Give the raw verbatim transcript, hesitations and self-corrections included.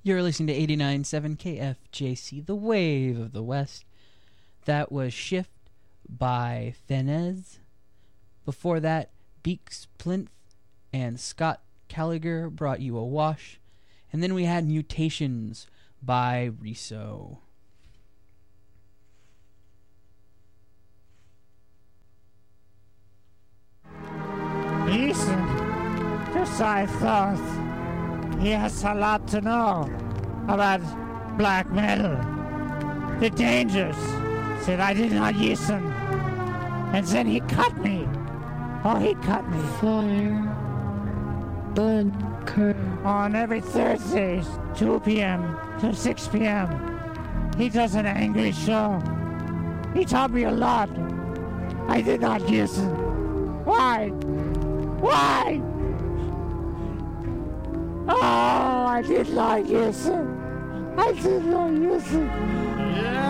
You're listening to eighty-nine point seven K F J C, the Wave of the West. That was Shift by Fenez. Before that, Beaks Plinth and Scott Callagher brought you A Wash. And then we had Mutations by Riso. Listen, just I thought he has a lot to know about black metal, the dangers. Said I did not listen, and then he cut me. Oh, he cut me. Fire, blood, curve. On every Thursday, two p.m. to six p.m. He does an angry show. He taught me a lot. I did not listen. Why? Why? Oh, I did not listen. I did not listen. Yeah.